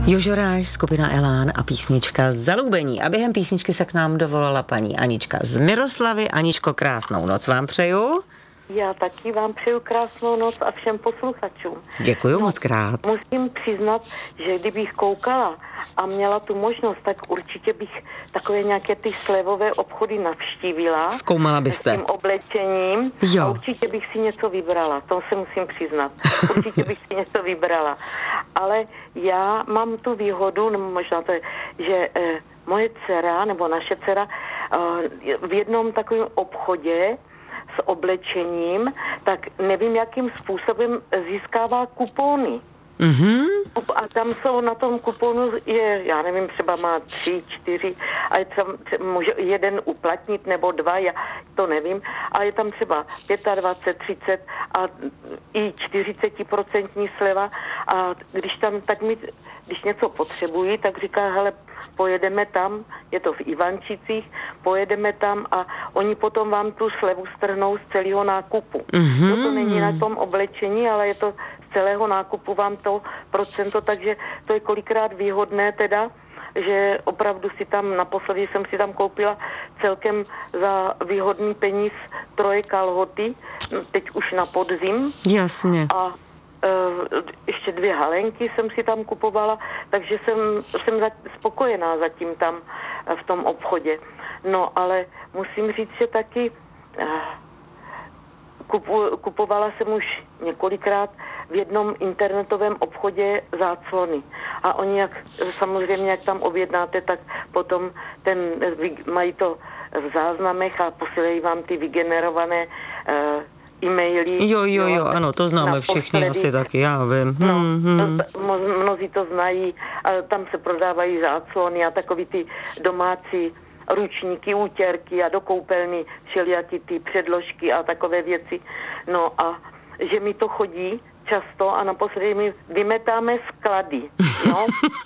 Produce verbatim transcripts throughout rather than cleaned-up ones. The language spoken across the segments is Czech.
Jožoráš, skupina Elán a písnička Zalubení. A během písničky se k nám dovolala paní Anička z Miroslavy. Aničko, krásnou noc vám přeju. Já taky vám přeju krásnou noc a všem posluchačům. Děkuju no, moc krát. Musím přiznat, že kdybych koukala a měla tu možnost, tak určitě bych takové nějaké ty slevové obchody navštívila. Zkoumala byste. S tím oblečením. Jo. A určitě bych si něco vybrala, to se musím přiznat. Určitě bych si něco vybrala. Ale já mám tu výhodu, no možná to je, že eh, moje dcera, nebo naše dcera, eh, v jednom takovém obchodě s oblečením, tak nevím, jakým způsobem získává kupony. Mm-hmm. A tam jsou na tom kuponu, je, já nevím, třeba má tři, čtyři, a je tam, může jeden uplatnit nebo dva, já to nevím, a je tam třeba dvacet pět, třicet a i čtyřicet procent sleva, a když tam, tak mi, když něco potřebují, tak říká, hele, pojedeme tam, je to v Ivančicích, pojedeme tam a oni potom vám tu slevu strhnou z celého nákupu. Mm-hmm. To, to není na tom oblečení, ale je to z celého nákupu vám to procento, takže to je kolikrát výhodné teda, že opravdu si tam, naposledy jsem si tam koupila celkem za výhodný peníz troje kalhoty, teď už na podzim. Jasně. A Uh, ještě dvě halenky jsem si tam kupovala, takže jsem, jsem za, spokojená zatím tam uh, v tom obchodě. No, ale musím říct, že taky uh, kupu, kupovala jsem už několikrát v jednom internetovém obchodě záclony. A oni, jak, samozřejmě, jak tam objednáte, tak potom ten, mají to v záznamech a posílají vám ty vygenerované uh, e-maily. Jo, jo, jo, ano, to známe všichni asi taky, já vím. No, hmm, hmm. To, mnozí to znají, ale tam se prodávají záclony a takový ty domácí ručníky, útěrky a do koupelny všelijaký ty předložky a takové věci. No a že mi to chodí často a naposledy mi vymetáme sklady, no,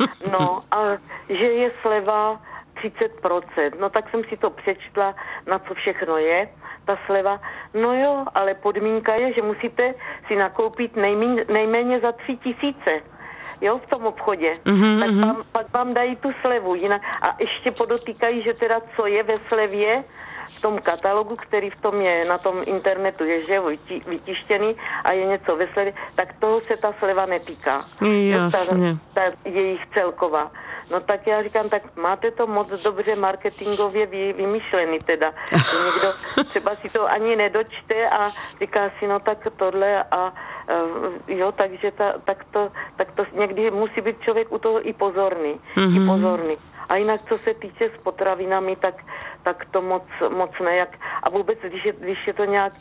no a že je sleva třicet procent. No tak jsem si to přečtla, na co všechno je ta sleva. No jo, ale podmínka je, že musíte si nakoupit nejméně, nejméně za tři tisíce. Jo, v tom obchodě. Mm-hmm. Tak vám, pak vám dají tu slevu. Jinak, a ještě podotýkají, že teda co je ve slevě v tom katalogu, který v tom je, na tom internetu je, že vytištěný a je něco ve slevě, tak toho se ta sleva netýká. Jasně. Ta, ta jejich celková. No tak já říkám, tak máte to moc dobře marketingově vy, vymyšlený teda. Někdo třeba si to ani nedočte a říká si, no tak tohle a uh, jo, takže ta, tak, to, tak to někdy musí být člověk u toho i pozorný. Mm-hmm. I pozorný. A jinak, co se týče s potravinami, tak, tak to moc, moc ne. Jak, a vůbec, když je, když je to nějak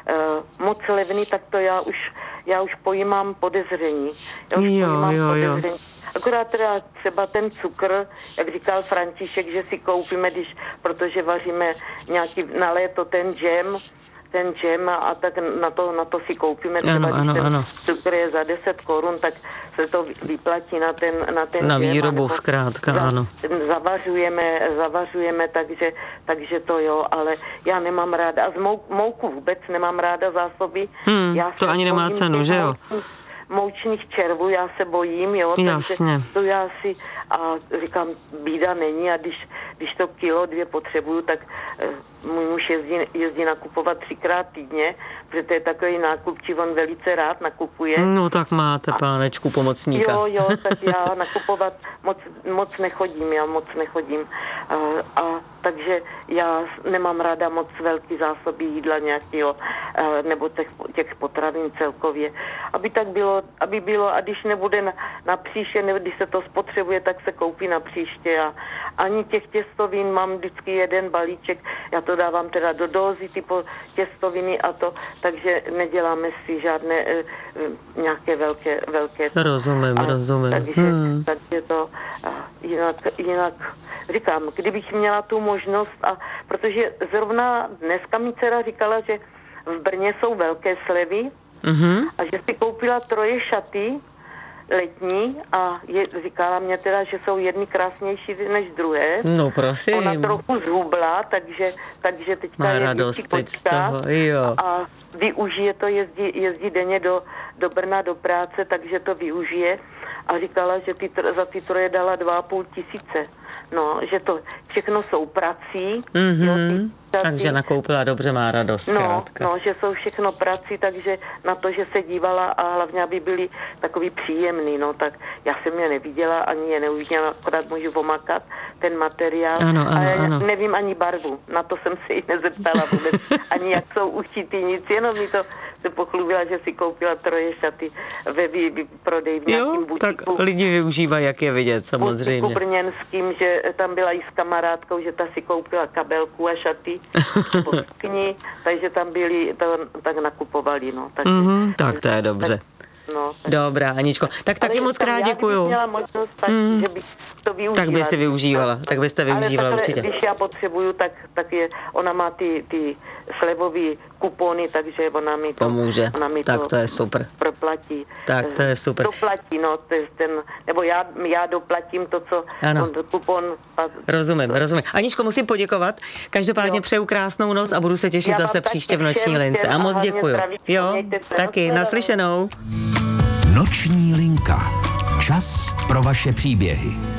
uh, moc levný, tak to já už, já už pojímám podezření. Já už jo, pojímám jo, podezření. jo. Akorát teda třeba ten cukr, jak říkal František, že si koupíme, když, protože vaříme nějaký na léto ten džem, ten džem a, a tak na to, na to si koupíme. Třeba, ano, když ano, ten ano. cukr je za deset korun, tak se to vyplatí na ten, na ten na džem. výrobu zkrátka, za, ano. Zavařujeme, zavařujeme, takže, takže to jo, ale já nemám ráda, a z mou, mouku vůbec nemám ráda zásoby. Hmm, já to ani nemá cenu, že jo? Moučných červů, já se bojím, jo, Jasně. takže to já si, a říkám, bída není, a když, když to kilo, dvě potřebuju, tak eh, můj muž jezdí, jezdí nakupovat třikrát týdně, protože to je takový nákupčí, on velice rád nakupuje. No tak máte, pánečku, pomocníka. Jo, jo, tak já nakupovat moc, moc nechodím, já moc nechodím. A, a takže já nemám ráda moc velký zásoby jídla nějakého, nebo těch, těch potravin celkově. Aby tak bylo, aby bylo, a když nebude na, na příště, nebo když se to spotřebuje, tak se koupí na příště. A ani těch těstovin mám vždycky jeden balíček, já to dávám teda do dózy, typu těstoviny a to, takže neděláme si žádné e, nějaké velké, velké. Rozumím, a, rozumím. Takže, hmm. takže to a, jinak, jinak říkám, kdybych měla tu možnost, a protože zrovna dneska mi dcera říkala, že v Brně jsou velké slevy, mm-hmm. a že si koupila troje šaty letní a je, říkala mě teda, že jsou jedny krásnější než druhé. No prosím. Ona trochu zhubla, takže, takže teďka má je radost teď z toho, jo. A využije to, jezdí, jezdí denně do, do Brna do práce, takže to využije. a říkala, že ty, za ty troje dala dva a půl tisíce. No, že to všechno jsou prací. Mm-hmm. Jo, ty, takže nakoupila dobře, má radost. No, no, že jsou všechno prací, takže na to, že se dívala a hlavně, aby byli takový příjemný, no, tak já jsem je neviděla, ani je neuviděla, akorát můžu pomakat ten materiál. Ano, ano, a já ano. nevím ani barvu, na to jsem se jí nezeptala vůbec, ani jak jsou ušitý, nic, jenom mi to se pochlubila, že si koupila troje šaty ve prodej v nějakým jo, butiku. tak lidi využívají, jak je vidět, samozřejmě. Butiku brněnským, že tam byla i s kamarádkou, že ta si koupila kabelku a šaty kni, takže tam byli, to, tak nakupovali, no. Takže, mm-hmm, tak to je dobře. Tak, no, tak. Dobrá, Aničko, tak taky moc krát děkuju. Ale měla možnost, tak, mm. že bych to využila. Tak by si využívala, tak byste využívala ale určitě. Když já potřebuju, tak, tak je, ona má ty, ty slevový kupony, takže ona mi to pomůže. Ona mi tak to, to je super. Proplatí. Tak to je super. Doplatí, no, to je ten, nebo já, já doplatím to, co ano. on, kupon. A, rozumím, to. rozumím. Aničko, musím poděkovat. Každopádně jo. přeju krásnou noc a budu se těšit já zase příště v Noční lince. A moc děkuju. Jo, taky, naslyšenou. Noční linka. Čas pro vaše příběhy.